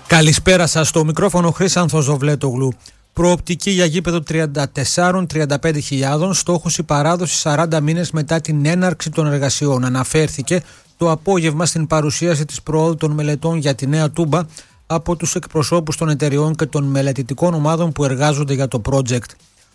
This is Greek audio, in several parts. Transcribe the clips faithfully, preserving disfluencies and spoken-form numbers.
Καλησπέρα σας, στο μικρόφωνο Χρύσανθος Δοβλέτογλου. Προοπτική για γήπεδο τριάντα τέσσερα με τριάντα πέντε χιλιάδες, στόχος η παράδοση σαράντα μήνες μετά την έναρξη των εργασιών. Αναφέρθηκε το απόγευμα στην παρουσίαση της προόδου των μελετών για τη Νέα Τούμπα από τους εκπροσώπους των εταιριών και των μελετητικών ομάδων που εργάζονται για το project.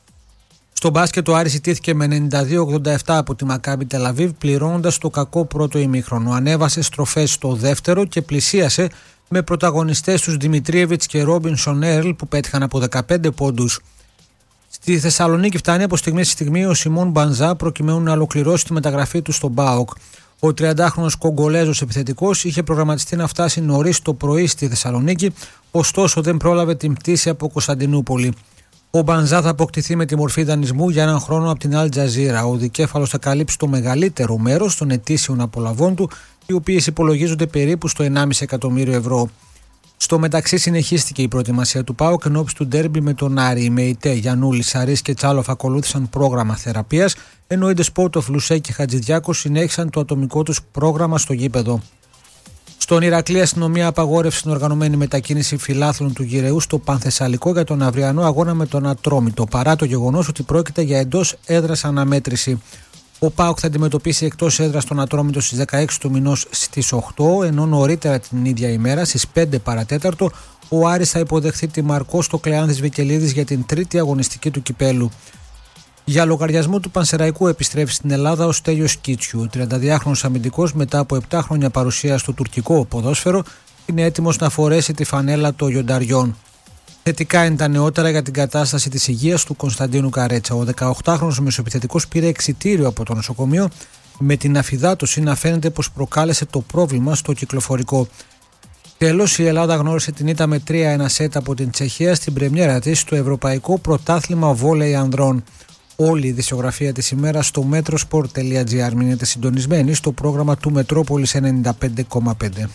Στο μπάσκετ ο Άρης ιτήθηκε με ενενήντα δύο ογδόντα επτά από τη Μακάμπι Τελαβίβ, πληρώνοντας το κακό πρώτο ημίχρονο. Ανέβασε στροφές στο δεύτερο και πλησίασε με πρωταγωνιστές τους Δημητρίεβιτς και Ρόμπινσον Έρλ που πέτυχαν από δεκαπέντε πόντους. Στη Θεσσαλονίκη φτάνει από στιγμή στη στιγμή ο Σιμών Μπανζά προκειμένου να ολοκληρώσει τη μεταγραφή του στον ΠΑΟΚ. Ο τριαντάχρονος Κογκολέζος επιθετικός είχε προγραμματιστεί να φτάσει νωρίς το πρωί στη Θεσσαλονίκη, ωστόσο δεν πρόλαβε την πτήση από Κωνσταντινούπολη. Ο Μπανζά θα αποκτηθεί με τη μορφή δανεισμού για έναν χρόνο από την Αλ Τζαζίρα. Ο δικέφαλος θα καλύψει το μεγαλύτερο μέρος των ετήσιων απολαβών του, οι οποίες υπολογίζονται περίπου στο ενάμιση εκατομμύριο ευρώ. Στο μεταξύ, συνεχίστηκε η προετοιμασία του ΠΑΟΚ ενώπιση του ντέρμπι με τον Άρη. Οι ΜΕΙΤΕ, Γιαννούλη, Σαρής και Τσάλοφ ακολούθησαν πρόγραμμα θεραπείας, ενώ οι Ντεσπότοφ, Λουσέ και Χατζηδιάκος συνέχισαν το ατομικό τους πρόγραμμα στο γήπεδο. Στον Ηρακλή, αστυνομία απαγόρευσε την οργανωμένη μετακίνηση φιλάθλων του Γυραιού στο Πανθεσσαλικό για τον αυριανό αγώνα με τον Ατρόμητο, παρά το γεγονός ότι πρόκειται για εντός έδρας αναμέτρηση. Ο ΠΑΟΚ θα αντιμετωπίσει εκτός έδρας τον Ατρόμητο στις δεκαέξι του μηνός στις οκτώ, ενώ νωρίτερα την ίδια ημέρα στις πέντε παρατέταρτο ο Άρης θα υποδεχθεί τη Μαρκό στο Κλεάνθης Βικελίδης για την τρίτη αγωνιστική του κυπέλου. Για λογαριασμό του Πανσεραϊκού επιστρέφει στην Ελλάδα ο Στέλιος Κίτσιου. Ο τριανταδυάχρονος αμυντικός μετά από επτά χρόνια παρουσία στο τουρκικό ποδόσφαιρο είναι έτοιμος να φορέσει τη φανέλα των Λιονταριών. Θετικά είναι τα νεότερα για την κατάσταση της υγείας του Κωνσταντίνου Καρέτσα. Ο δεκαοκτάχρονος μεσοεπιθετικός πήρε εξιτήριο από το νοσοκομείο, με την αφυδάτωση να φαίνεται πως προκάλεσε το πρόβλημα στο κυκλοφορικό. Τέλος, η Ελλάδα γνώρισε την ήττα με τρία ένα σετ από την Τσεχία στην πρεμιέρα της στο Ευρωπαϊκό Πρωτάθλημα Βόλεϊ Ανδρών. Όλη η ειδησιογραφία της ημέρας στο metrosport τελεία gr. Μείνετε συντονισμένοι στο πρόγραμμα του Μετρόπολης ενενήντα πέντε κόμμα πέντε.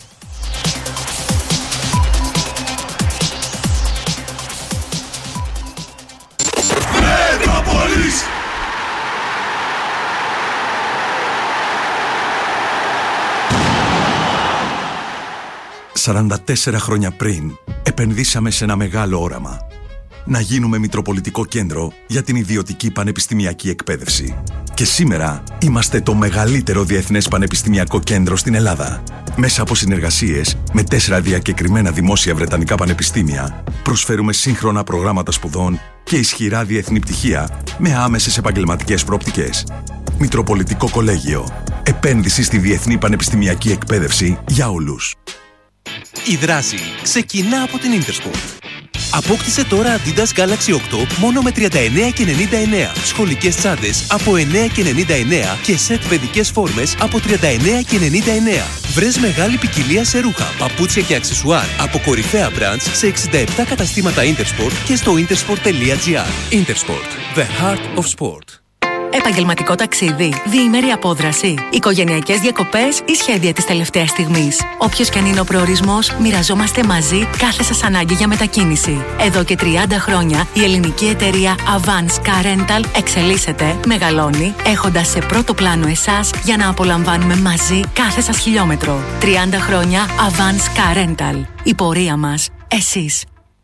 σαράντα τέσσερα χρόνια πριν, επενδύσαμε σε ένα μεγάλο όραμα. Να γίνουμε Μητροπολιτικό Κέντρο για την ιδιωτική πανεπιστημιακή εκπαίδευση. Και σήμερα είμαστε το μεγαλύτερο διεθνές πανεπιστημιακό κέντρο στην Ελλάδα. Μέσα από συνεργασίες με τέσσερα διακεκριμένα δημόσια βρετανικά πανεπιστήμια, προσφέρουμε σύγχρονα προγράμματα σπουδών και ισχυρά διεθνή πτυχία με άμεσες επαγγελματικές προοπτικές. Μητροπολιτικό Κολέγιο. Επένδυση στη διεθνή πανεπιστημιακή εκπαίδευση για όλους. Η δράση ξεκινά από την Intersport. Απόκτησε τώρα Adidas Galaxy οκτώ μόνο με τριάντα εννέα και ενενήντα εννέα, σχολικές τσάντες από εννέα και ενενήντα εννέα και σετ παιδικές φόρμες από τριάντα εννέα και ενενήντα εννέα. Βρες μεγάλη ποικιλία σε ρούχα, παπούτσια και αξεσουάρ από κορυφαία brands σε εξήντα επτά καταστήματα Intersport και στο intersport τελεία gr. Intersport, the heart of sport. Επαγγελματικό ταξίδι, διήμερη απόδραση, οικογενειακές διακοπές ή σχέδια της τελευταίας στιγμής. Όποιος και αν είναι ο προορισμός, μοιραζόμαστε μαζί κάθε σας ανάγκη για μετακίνηση. Εδώ και τριάντα χρόνια η ελληνική εταιρεία Avance Car Rental εξελίσσεται, μεγαλώνει, έχοντας σε πρώτο πλάνο εσάς για να απολαμβάνουμε μαζί κάθε σας χιλιόμετρο. τριάντα χρόνια Avance Car Rental. Η πορεία μας, εσείς.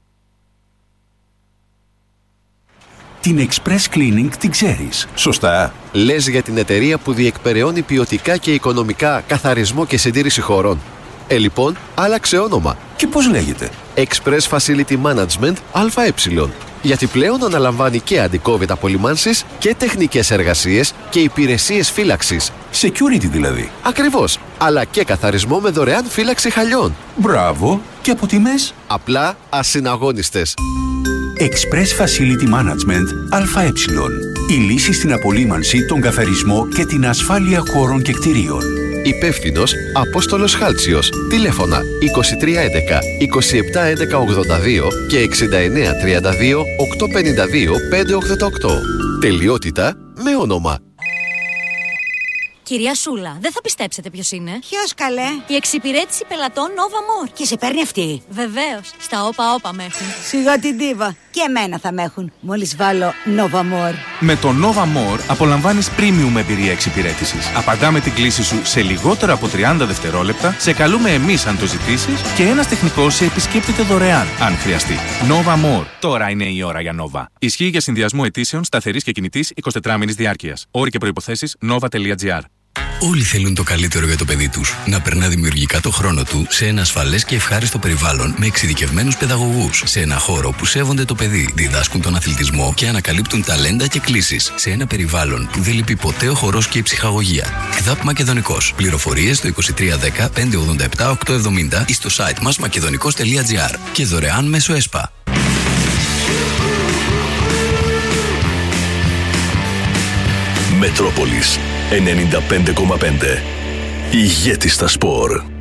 Την Express Cleaning την ξέρεις, σωστά? Λες για την εταιρεία που διεκπεραιώνει ποιοτικά και οικονομικά καθαρισμό και συντήρηση χωρών. Ε, λοιπόν, άλλαξε όνομα. Και πώς λέγεται? Express Facility Management ΑΕ. Γιατί πλέον αναλαμβάνει και αντι-COVID απολυμάνσεις και τεχνικές εργασίες και υπηρεσίες φύλαξης. Security δηλαδή. Ακριβώς. Αλλά και καθαρισμό με δωρεάν φύλαξη χαλιών. Μπράβο. Και από τιμές? Απλά ασυναγώνιστες. Express Facility Management ΑΕ. Η λύση στην απολύμανση, τον καθαρισμό και την ασφάλεια χώρων και κτηρίων. Υπεύθυνος Απόστολος Χάλτσιος. Τηλέφωνα είκοσι τρία έντεκα είκοσι επτά έντεκα ογδόντα δύο και εξήντα εννέα τριάντα δύο οκτακόσια πενήντα δύο πεντακόσια ογδόντα οκτώ. Τελειότητα με όνομα. Κυρία Σούλα, δεν θα πιστέψετε ποιος είναι. Ποιος, καλέ? Η εξυπηρέτηση πελατών Nova More. Και σε παίρνει αυτή? Βεβαίως. Στα όπα όπα με έχουν. Σιγά την ντίβα. Και εμένα θα με έχουν μόλις βάλω Nova More. Με το Nova More απολαμβάνεις premium εμπειρία εξυπηρέτησης. Απαντάμε την κλήση σου σε λιγότερα από τριάντα δευτερόλεπτα, σε καλούμε εμείς αν το ζητήσεις και ένας τεχνικός σε επισκέπτεται δωρεάν αν χρειαστεί. Nova More. Τώρα είναι η ώρα για Nova. Ισχύει για συνδυασμό αιτήσεων σταθερής και κινητής εικοσιτετράμινης διάρκειας. Όροι και προϋποθέσεις nova τελεία gr. Όλοι θέλουν το καλύτερο για το παιδί τους. Να περνά δημιουργικά το χρόνο του σε ένα ασφαλές και ευχάριστο περιβάλλον με εξειδικευμένους παιδαγωγούς. Σε ένα χώρο που σέβονται το παιδί, διδάσκουν τον αθλητισμό και ανακαλύπτουν ταλέντα και κλίσεις. Σε ένα περιβάλλον που δεν λείπει ποτέ ο χορός και η ψυχαγωγία. ΚΔΑΠ Μακεδονικός. Πληροφορίες στο είκοσι τρία δέκα πεντακόσια ογδόντα επτά οκτακόσια εβδομήντα ή στο site μας μακεδονικός τελεία gr και δωρεάν μέσω ΕΣΠΑ. Μετρόπολης ενενήντα πέντε κόμμα πέντε. Ηγέτη στα σπορ.